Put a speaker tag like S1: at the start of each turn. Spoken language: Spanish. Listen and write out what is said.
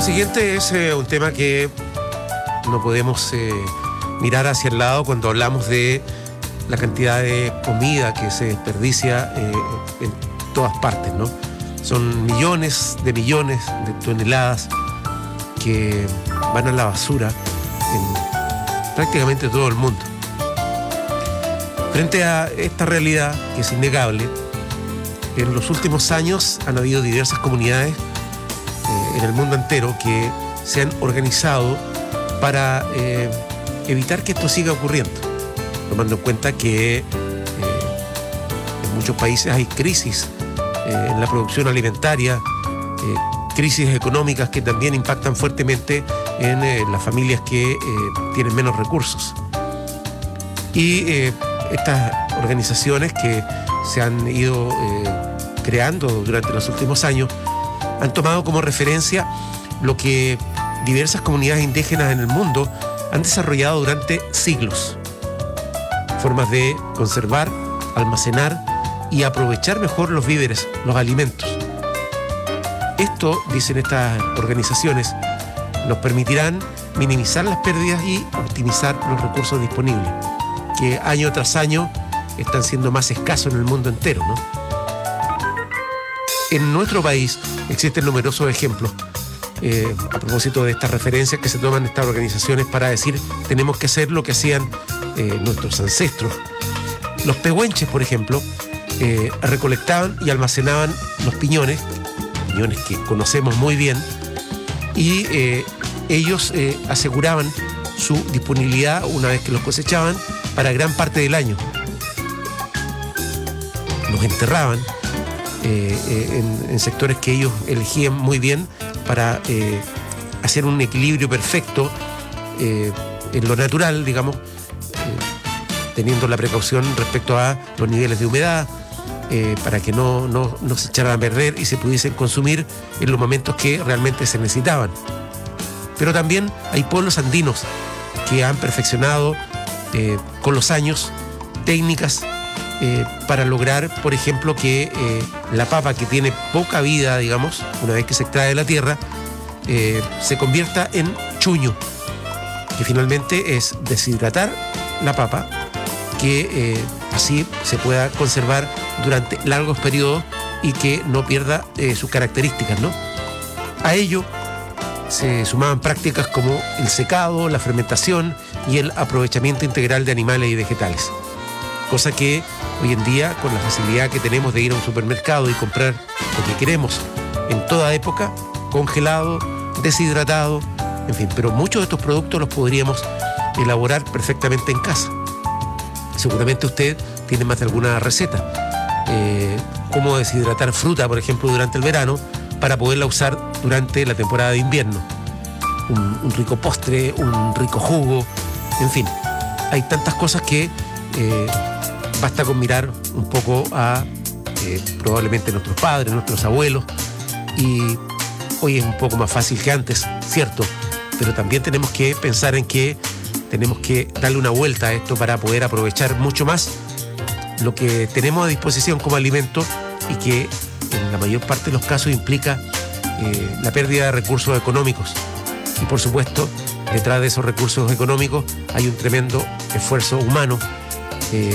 S1: siguiente es un tema que no podemos mirar hacia el lado cuando hablamos de la cantidad de comida que se desperdicia en todas partes, ¿no? Son millones de toneladas que van a la basura en prácticamente todo el mundo. Frente a esta realidad, que es innegable, en los últimos años han habido diversas comunidades en el mundo entero que se han organizado para evitar que esto siga ocurriendo, tomando en cuenta que en muchos países hay crisis en la producción alimentaria, crisis económicas que también impactan fuertemente en las familias que tienen menos recursos. Y estas organizaciones que se han ido creando durante los últimos años han tomado como referencia lo que diversas comunidades indígenas en el mundo han desarrollado durante siglos. Formas de conservar, almacenar y aprovechar mejor los víveres, los alimentos. Esto, dicen estas organizaciones, nos permitirán minimizar las pérdidas y optimizar los recursos disponibles, que año tras año están siendo más escasos en el mundo entero, ¿no? En nuestro país existen numerosos ejemplos a propósito de estas referencias que se toman estas organizaciones para decir tenemos que hacer lo que hacían nuestros ancestros. Los pehuenches, por ejemplo, recolectaban y almacenaban los piñones que conocemos muy bien, y ellos aseguraban su disponibilidad una vez que los cosechaban para gran parte del año. Los enterraban en sectores que ellos elegían muy bien para hacer un equilibrio perfecto en lo natural, digamos, teniendo la precaución respecto a los niveles de humedad, para que no se echaran a perder y se pudiesen consumir en los momentos que realmente se necesitaban. Pero también hay pueblos andinos que han perfeccionado con los años técnicas para lograr, por ejemplo, que la papa, que tiene poca vida, digamos, una vez que se extrae de la tierra, se convierta en chuño, que finalmente es deshidratar la papa, que así se pueda conservar durante largos periodos y que no pierda sus características, ¿no? A ello se sumaban prácticas como el secado, la fermentación y el aprovechamiento integral de animales y vegetales. Cosa que hoy en día, con la facilidad que tenemos de ir a un supermercado y comprar lo que queremos en toda época, congelado, deshidratado, en fin, pero muchos de estos productos los podríamos elaborar perfectamente en casa. Seguramente usted tiene más de alguna receta. Cómo deshidratar fruta, por ejemplo, durante el verano para poderla usar durante la temporada de invierno. Un rico postre, un rico jugo, en fin. Hay tantas cosas que basta con mirar un poco a probablemente nuestros padres, nuestros abuelos, y hoy es un poco más fácil que antes, cierto, pero también tenemos que pensar en que tenemos que darle una vuelta a esto para poder aprovechar mucho más lo que tenemos a disposición como alimento, y que en la mayor parte de los casos implica la pérdida de recursos económicos. Y por supuesto, detrás de esos recursos económicos hay un tremendo esfuerzo humano